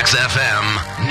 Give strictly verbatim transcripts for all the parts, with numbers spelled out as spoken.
Max F M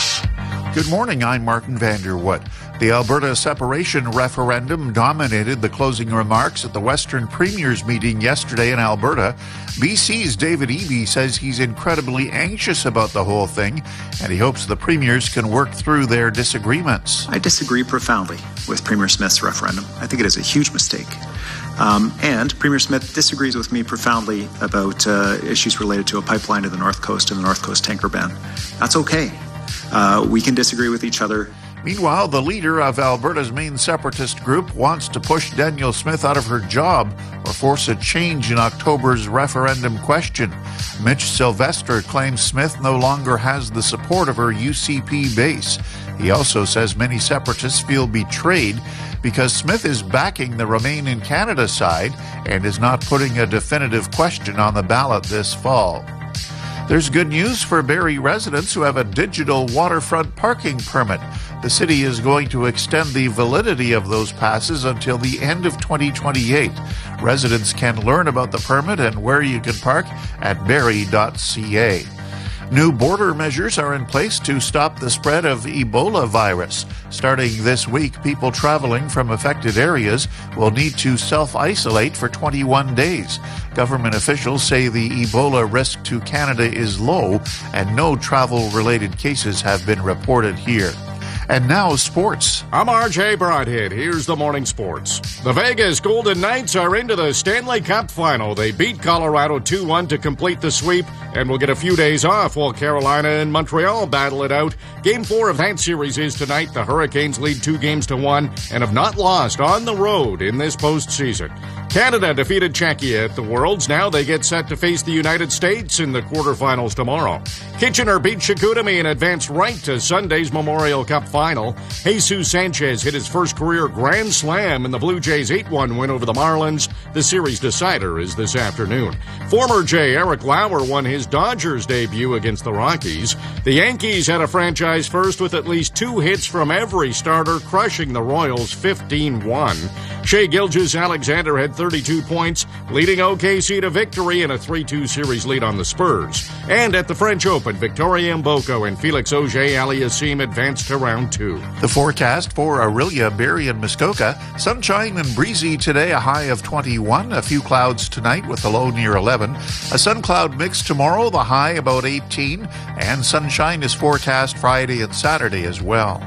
News. Good morning, I'm Martin Vanderwood. The Alberta separation referendum dominated the closing remarks at the Western Premiers meeting yesterday in Alberta. B C's David Eby says he's incredibly anxious about the whole thing, and he hopes the Premiers can work through their disagreements. I disagree profoundly with Premier Smith's referendum. I think it is a huge mistake. Um, and Premier Smith disagrees with me profoundly about uh, issues related to a pipeline to the North Coast and the North Coast tanker ban. That's okay. Uh, we can disagree with each other. Meanwhile, the leader of Alberta's main separatist group wants to push Danielle Smith out of her job or force a change in October's referendum question. Mitch Sylvester claims Smith no longer has the support of her U C P base. He also says many separatists feel betrayed because Smith is backing the Remain in Canada side and is not putting a definitive question on the ballot this fall. There's good news for Barrie residents who have a digital waterfront parking permit. The city is going to extend the validity of those passes until the end of twenty twenty-eight. Residents can learn about the permit and where you can park at barrie dot c a. New border measures are in place to stop the spread of Ebola virus. Starting this week, people traveling from affected areas will need to self-isolate for twenty-one days. Government officials say the Ebola risk to Canada is low, and no travel-related cases have been reported here. And now, sports. I'm R J Broadhead. Here's the morning sports. The Vegas Golden Knights are into the Stanley Cup final. They beat Colorado two one to complete the sweep and will get a few days off while Carolina and Montreal battle it out. Game four of that series is tonight. The Hurricanes lead two games to one and have not lost on the road in this postseason. Canada defeated Czechia at the Worlds. Now they get set to face the United States in the quarterfinals tomorrow. Kitchener beat Chicoutimi and advanced right to Sunday's Memorial Cup final. Jesus Sanchez hit his first career grand slam in the Blue Jays eight one win over the Marlins. The series decider is this afternoon. Former Jay Eric Lauer won his Dodgers debut against the Rockies. The Yankees had a franchise first with at least two hits from every starter, crushing the Royals fifteen one. Shea Gilgeous-Alexander had thirty-two points, leading O K C to victory in a three two series lead on the Spurs. And at the French Open, Victoria Mboko and Felix Auger-Aliassime advanced to round two. The forecast for Orillia, Barrie, and Muskoka: sunshine and breezy today, a high of twenty-one. A few clouds tonight with a low near eleven. A sun cloud mix tomorrow, the high about eighteen. And sunshine is forecast Friday and Saturday as well.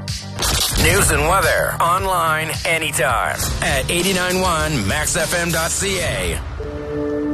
News and weather online anytime at eighty-nine point one max f m dot c a.